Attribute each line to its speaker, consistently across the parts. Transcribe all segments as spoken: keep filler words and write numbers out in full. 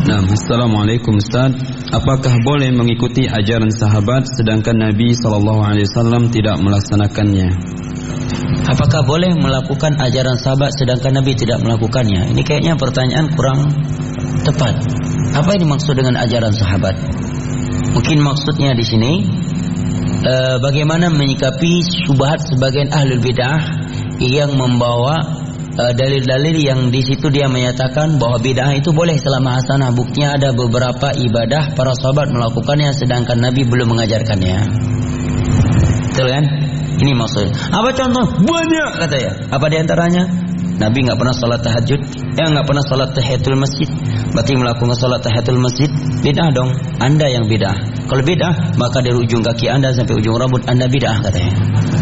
Speaker 1: Nah, Assalamualaikum Ustaz. Apakah boleh mengikuti ajaran sahabat sedangkan Nabi sallallahu alaihi wasallam tidak melaksanakannya?
Speaker 2: Apakah boleh melakukan ajaran sahabat sedangkan Nabi tidak melakukannya? Ini kayaknya pertanyaan kurang tepat. Apa yang dimaksud dengan ajaran sahabat? Mungkin maksudnya di sini uh, bagaimana menyikapi syubhat sebagian ahlul bid'ah yang membawa uh, dalil-dalil yang di situ dia menyatakan bahwa bid'ah itu boleh selama hasanah. Buktinya ada beberapa ibadah para sahabat melakukannya sedangkan Nabi belum mengajarkannya. Betul kan? Ini maksudnya. Apa contoh? Banyak katanya. Apa diantaranya? Nabi nggak pernah salat tahajud, ya nggak pernah salat tahiyatul masjid. Berarti melakukan salat tahiyatul masjid bid'ah dong. Anda yang bid'ah. Kalau bid'ah maka dari ujung kaki Anda sampai ujung rambut Anda bid'ah katanya.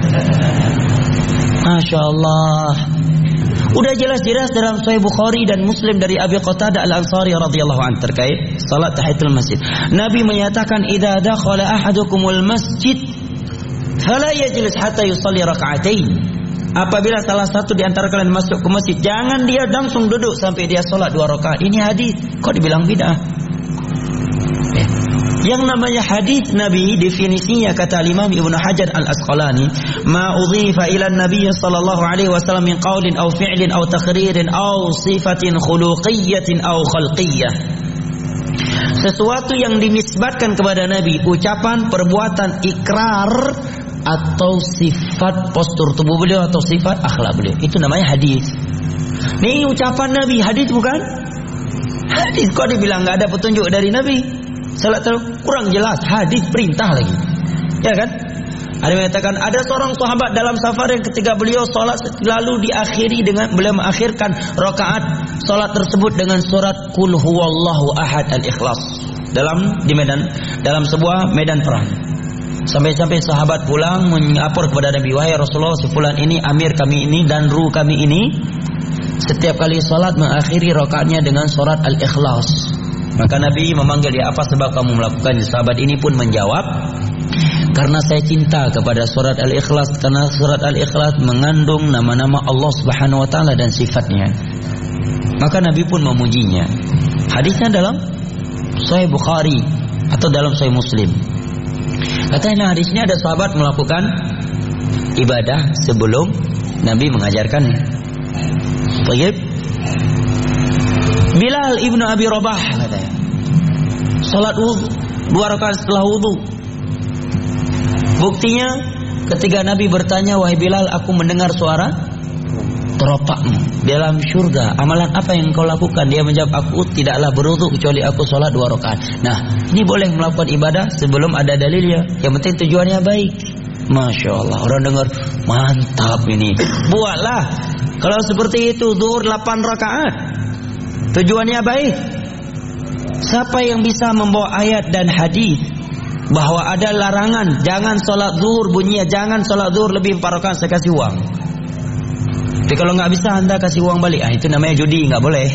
Speaker 2: Masya Allah. Udah jelas-jelas dalam Sahih Bukhari dan Muslim dari Abi Qatadah Al-Ansari radhiyallahu anhu terkait salat tahiyatul masjid. Nabi menyatakan idza dakhala ahadukumul masjid fala yajlis hatta yusalli raka'atain. Apabila salah satu di antara kalian masuk ke masjid, jangan dia langsung duduk sampai dia salat dua rakaat. Ini hadis, kok dibilang bid'ah? Ya. Yang namanya hadis Nabi definisinya kata Imam Ibnu Hajar Al-Asqalani, ma udhifa ila an-nabiy sallallahu alaihi wasallam min qaulin aw fi'lin aw taqririn aw sifatin khuluqiyyatin aw khalqiyyah. Sesuatu yang dinisbatkan kepada Nabi, ucapan, perbuatan, ikrar atau sifat postur tubuh beliau atau sifat akhlak beliau, itu namanya hadis. Ini ucapan Nabi, hadis bukan? Hadis kok dibilang nggak ada petunjuk dari Nabi? Salat kurang jelas, hadis perintah lagi, ya kan? Ada yang mengatakan ada seorang sahabat dalam safar yang ketika beliau salat lalu diakhiri dengan beliau mengakhirkan rakaat salat tersebut dengan surat Qul huwallahu ahad al-Ikhlas dalam di medan dalam sebuah medan perang. Sampai-sampai sahabat pulang mengapor kepada Nabi, wahai Rasulullah, si fulan ini amir kami ini dan ru kami ini setiap kali salat mengakhiri rakaatnya dengan surat Al-Ikhlas. Maka Nabi memanggil dia, apa sebab kamu melakukannya? Sahabat ini pun menjawab, karena saya cinta kepada surat Al-Ikhlas, karena surat Al-Ikhlas mengandung nama-nama Allah Subhanahu wa taala dan sifatnya. Maka Nabi pun memujinya. Hadisnya dalam Sahih Bukhari atau dalam Sahih Muslim. Katanya hadisnya ada sahabat melakukan ibadah sebelum Nabi mengajarkannya. Baik. Bilal ibnu Abi Rabah katanya, salat wudu dua rakaat setelah wudu. Buktinya ketika Nabi bertanya, wahai Bilal, aku mendengar suara teropakmu dalam surga. Amalan apa yang kau lakukan? Dia menjawab, aku tidaklah berwudu kecuali aku sholat dua rakaat. Nah, ini boleh melakukan ibadah sebelum ada dalilnya. Yang penting tujuannya baik. Masya Allah, orang dengar mantap ini. Buatlah. Kalau seperti itu, zuhur delapan rakaat. Tujuannya baik. Siapa yang bisa membawa ayat dan hadis bahwa ada larangan jangan sholat zuhur, bunyinya jangan sholat zuhur lebih empat rakaat, saya kasih uang. Tapi kalau nggak bisa Anda kasih uang balik, ah itu namanya judi, nggak boleh.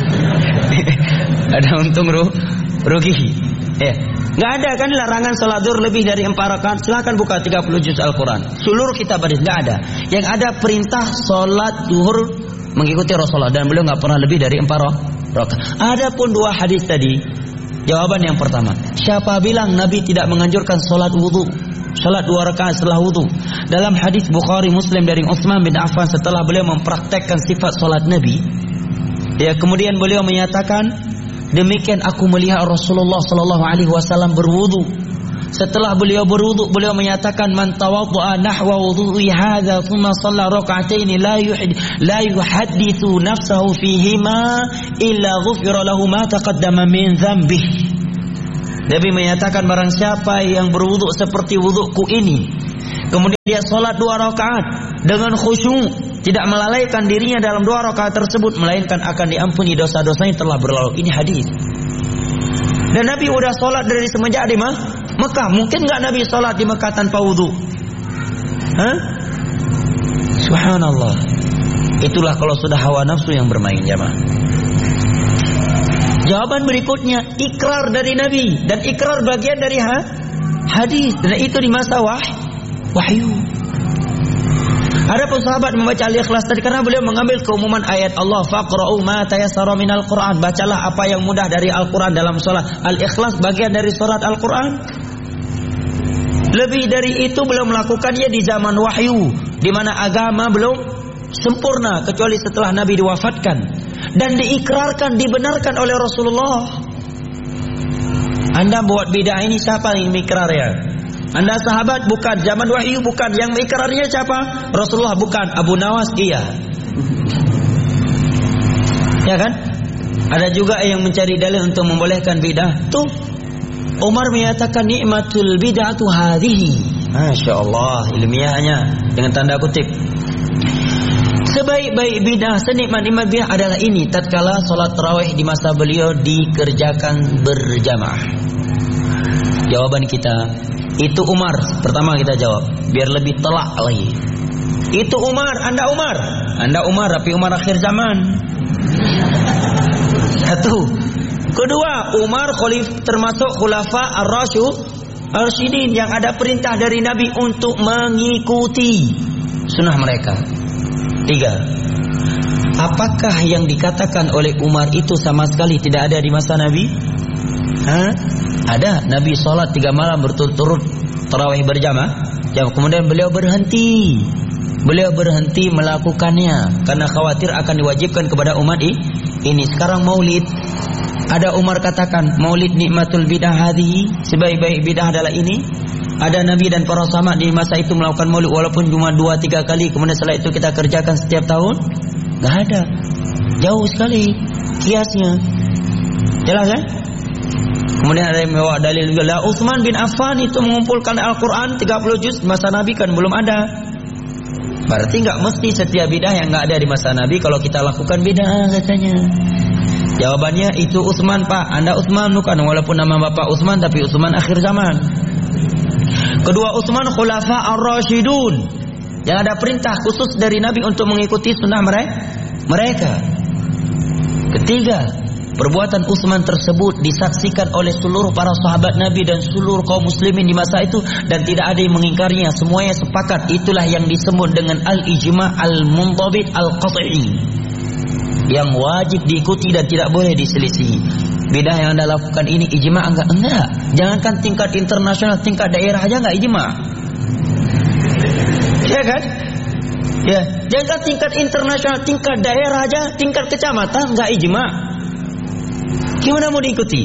Speaker 2: Ada untung ru, rugi. Ya, nggak ada kan larangan salat zuhur lebih dari empat rakaat. Silakan buka tiga puluh juz Al-Quran. Seluruh kitab hadis nggak ada. Yang ada perintah salat zuhur mengikuti Rasulullah dan beliau nggak pernah lebih dari empat rakaat. Adapun dua hadis tadi, jawaban yang pertama, siapa bilang Nabi tidak menganjurkan salat wudu? Salat dua rakaat setelah wudu. Dalam hadis Bukhari Muslim dari Utsman bin Affan, setelah beliau mempraktekkan sifat salat Nabi, ya kemudian beliau menyatakan, demikian aku melihat Rasulullah sallallahu alaihi wasallam berwudu. Setelah beliau berwudu, beliau menyatakan, man tawaddaa nahwa wudu'i hadza thumma shalla rak'atayn la yuhid la yuhaddithu nafsahu fihima illa ghufira lahu ma taqaddama min dhanbihi. Nabi menyatakan, barang siapa yang berwudu seperti wuduku ini, kemudian dia sholat dua rakaat dengan khusyuk, tidak melalaikan dirinya dalam dua rakaat tersebut, melainkan akan diampuni dosa-dosanya telah berlalu. Ini hadis. Dan Nabi udah sholat dari semenjak di Mekah. Mungkin nggak Nabi sholat di Mekah tanpa wudu? Hah? Subhanallah. Itulah kalau sudah hawa nafsu yang bermain, jamaah. Jawaban berikutnya, ikrar dari Nabi. Dan ikrar bagian dari ha? hadis. Dan itu di masa wah, wahyu. Adapun sahabat membaca Al-Ikhlas tadi karena beliau mengambil keumuman ayat Allah, faqra'u ma tayassara minal Qur'an, bacalah apa yang mudah dari Al-Qur'an dalam salat. Al-Ikhlas bagian dari surat Al-Qur'an. Lebih dari itu belum melakukannya di zaman wahyu, di mana agama belum sempurna kecuali setelah Nabi diwafatkan dan diikrarkan, dibenarkan oleh Rasulullah. Anda buat bid'ah ini siapa yang mikrar ya? Anda sahabat bukan, zaman wahyu bukan, yang mengikrarnya siapa? Rasulullah bukan, Abu Nawas iya. Ya kan? Ada juga yang mencari dalil untuk membolehkan bid'ah. Tuh Umar menyatakan nikmatul bid'atu hadhihi. Masya Allah, ilmiahnya dengan tanda kutip. Sebaik-baik bid'ah, senikmat-nikmat bid'ah adalah ini, tatkala salat tarawih di masa beliau dikerjakan berjamaah. Jawaban kita, itu Umar. Pertama kita jawab, biar lebih telak lagi. Itu Umar, Anda Umar. Anda Umar, tapi Umar akhir zaman. Satu. Kedua, Umar khalif termasuk khulafa ar-rasyid ar-rasyidin yang ada perintah dari Nabi untuk mengikuti sunnah mereka. Tiga. Apakah yang dikatakan oleh Umar itu sama sekali tidak ada di masa Nabi? Hah? Ada. Nabi sholat tiga malam berturut-turut tarawih berjamaah. Yang kemudian beliau berhenti. Beliau berhenti melakukannya karena khawatir akan diwajibkan kepada umat ini. Sekarang maulid. Ada Umar katakan maulid nikmatul bid'ah hadhihi, sebaik-baik bid'ah adalah ini. Ada Nabi dan para sahabat di masa itu melakukan maulid walaupun cuma dua tiga kali, kemudian setelah itu kita kerjakan setiap tahun? Gak ada. Jauh sekali kiasnya. Jelas kan? Kemudian ada yang membawa dalil juga, Utsman bin Affan itu mengumpulkan Al-Quran tiga puluh juz, masa Nabi kan belum ada. Berarti gak mesti setiap bidah yang gak ada di masa Nabi kalau kita lakukan bidah katanya. Jawabannya itu Utsman Pak, Anda Utsman bukan, walaupun nama bapak Utsman tapi Utsman akhir zaman. Kedua, Utsman khulafa ar-rasyidun yang ada perintah khusus dari Nabi untuk mengikuti sunnah mereka. Ketiga, perbuatan Utsman tersebut disaksikan oleh seluruh para sahabat Nabi dan seluruh kaum muslimin di masa itu dan tidak ada yang mengingkarinya, semuanya sepakat. Itulah yang disebut dengan al-ijma' al-muntabit al-qat'i, yang wajib diikuti dan tidak boleh diselisihi. Bidah yang Anda lakukan ini ijma' enggak? Enggak. Jangankan tingkat internasional, tingkat daerah aja enggak ijma'. Ya kan? Ya, jangankan tingkat internasional, tingkat daerah aja, tingkat kecamatan enggak ijma'. Gimana mau diikuti?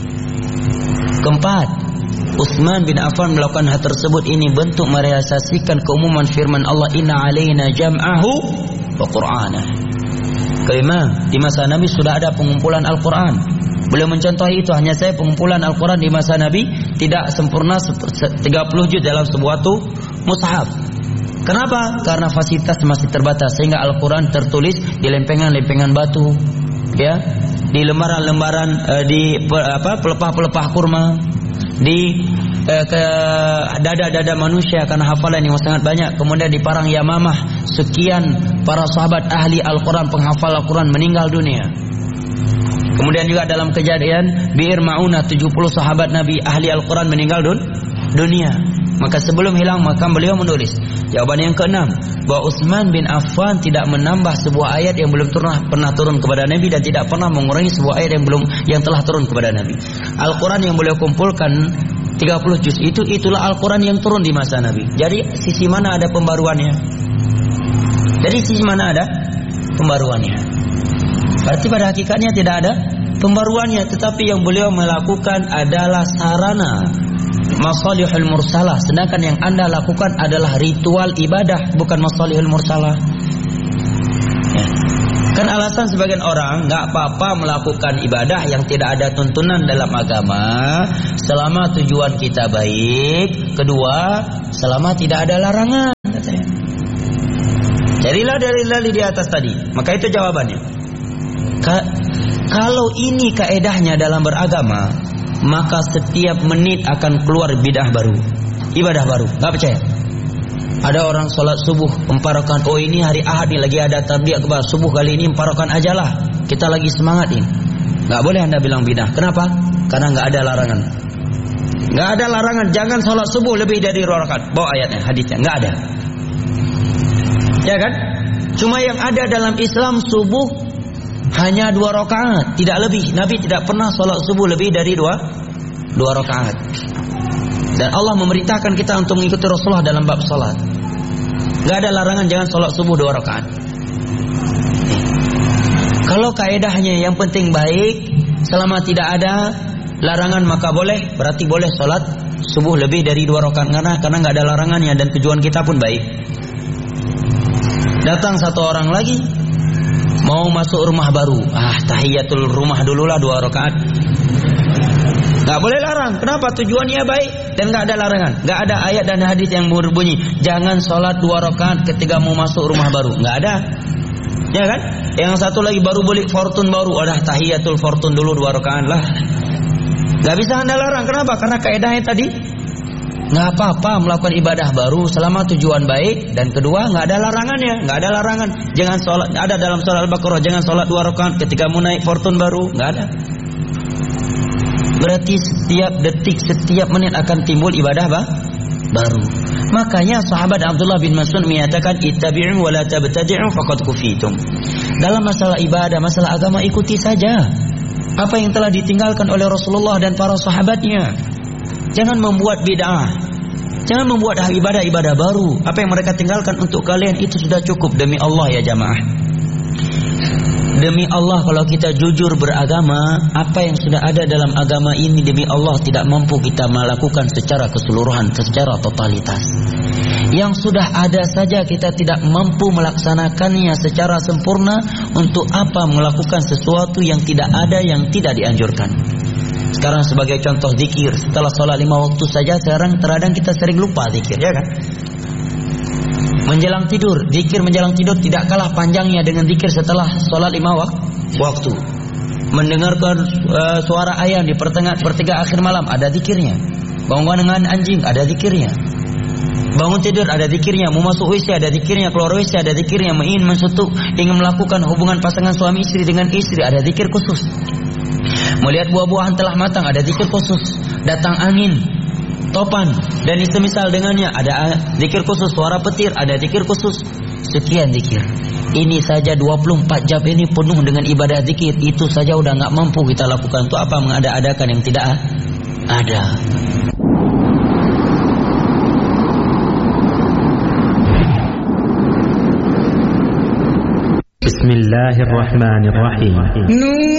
Speaker 2: Keempat, Utsman bin Affan melakukan hal tersebut ini bentuk merealisasikan keumuman firman Allah, inna alaina jam'ahu wa qur'anah. Kelima, di masa Nabi sudah ada pengumpulan Al-Quran. Beliau mencontohi itu, hanya saya pengumpulan Al-Quran di masa Nabi tidak sempurna tiga puluh juz dalam sebuah tuh mushaf. Kenapa? Karena fasilitas masih terbatas sehingga Al-Quran tertulis di lempengan-lempengan batu, ya, di lembaran-lembaran, eh, di apa pelepah-pelepah kurma, di eh, ke dada-dada manusia karena hafalan yang sangat banyak. Kemudian di Parang Yamamah sekian para sahabat ahli Al-Quran, penghafal Al-Quran meninggal dunia. Kemudian juga dalam kejadian Bi'ir Ma'unah, tujuh puluh sahabat Nabi ahli Al-Quran meninggal dun, dunia. Maka sebelum hilang maka beliau menulis. Jawaban yang keenam, bahwa Utsman bin Affan tidak menambah sebuah ayat yang belum pernah pernah turun kepada Nabi dan tidak pernah mengurangi sebuah ayat yang belum yang telah turun kepada Nabi. Al-Quran yang beliau kumpulkan tiga puluh juz itu, itulah Al-Quran yang turun di masa Nabi. Jadi sisi mana ada pembaruannya? Dari sisi mana ada pembaruannya? Berarti pada hakikatnya tidak ada pembaruannya, tetapi yang beliau melakukan adalah sarana masalihul mursalah, sedangkan yang Anda lakukan adalah ritual ibadah, bukan masalihul mursalah. Ya. Kan alasan sebagian orang nggak apa-apa melakukan ibadah yang tidak ada tuntunan dalam agama selama tujuan kita baik, kedua selama tidak ada larangan, katanya. Carilah dalil-dalil di atas tadi. Maka itu jawabannya. Ka kalau ini kaedahnya dalam beragama, maka setiap menit akan keluar bidah baru, ibadah baru. Gak percaya? Ada orang sholat subuh empat rakaat. Oh ini hari Ahad nih lagi ada tabligh akbar, subuh kali ini empat rakaat aja lah, kita lagi semangat ini. Gak boleh Anda bilang bidah. Kenapa? Karena gak ada larangan. Gak ada larangan. Jangan sholat subuh lebih dari dua rakaat. Bawa ayatnya, hadisnya. Gak ada. Ya kan? Cuma yang ada dalam Islam subuh hanya dua rakaat, tidak lebih. Nabi tidak pernah sholat subuh lebih dari dua dua rakaat. Dan Allah memerintahkan kita untuk mengikuti Rasulullah dalam bab sholat. Gak ada larangan jangan sholat subuh dua rakaat. Kalau kaedahnya yang penting baik, selama tidak ada larangan maka boleh. Berarti boleh sholat subuh lebih dari dua rakaat karena karena nggak ada larangannya dan tujuan kita pun baik. Datang satu orang lagi mau masuk rumah baru, ah tahiyatul rumah dululah dua rakaat. Nggak boleh larang. Kenapa? Tujuannya baik dan nggak ada larangan. Nggak ada ayat dan hadis yang berbunyi jangan sholat dua rakaat ketika mau masuk rumah baru. Nggak ada. Ya kan? Yang satu lagi baru beli fortune baru, udah tahiyatul fortune dulu dua rakaat lah. Nggak bisa anda larang. Kenapa? Karena kaidahnya tadi nggak apa-apa melakukan ibadah baru selama tujuan baik dan kedua nggak ada larangannya. Nggak ada larangan. Jangan sholat. Ada dalam surah Al-Baqarah jangan sholat dua rakaat ketika mau naik fortune baru. Nggak ada. Berarti setiap detik, setiap menit akan timbul ibadah bah? baru. Makanya sahabat Abdullah bin Mas'ud menyatakan ittabi'u wa la tabtadi'u faqad kufitum. Dalam masalah ibadah, masalah agama ikuti saja apa yang telah ditinggalkan oleh Rasulullah dan para sahabatnya. Jangan membuat bid'ah. Jangan membuat ibadah-ibadah baru. Apa yang mereka tinggalkan untuk kalian itu sudah cukup demi Allah ya jamaah. Demi Allah kalau kita jujur beragama, apa yang sudah ada dalam agama ini demi Allah tidak mampu kita melakukan secara keseluruhan, secara totalitas. Yang sudah ada saja kita tidak mampu melaksanakannya secara sempurna, untuk apa melakukan sesuatu yang tidak ada, yang tidak dianjurkan. Sekarang sebagai contoh zikir, setelah sholat lima waktu saja sekarang terkadang kita sering lupa zikir, ya kan? Menjelang tidur, zikir menjelang tidur tidak kalah panjangnya dengan zikir setelah sholat lima waktu. Mendengarkan uh, suara ayam di pertengah pertiga akhir malam, ada zikirnya. Bangun dengan anjing, ada zikirnya. Bangun tidur, ada zikirnya. Mau masuk W C, ada zikirnya. Keluar W C, ada zikirnya. Ingin mensetuk, ingin melakukan hubungan pasangan suami istri dengan istri, ada zikir khusus. Melihat buah-buahan telah matang, ada zikir khusus. Datang angin, topan dan semisal dengannya, ada zikir khusus. Suara petir, ada zikir khusus. Sekian zikir. Ini saja dua puluh empat jam ini penuh dengan ibadah zikir. Itu saja udah gak mampu kita lakukan. Untuk apa mengada-adakan yang tidak ada?
Speaker 3: Bismillahirrahmanirrahim.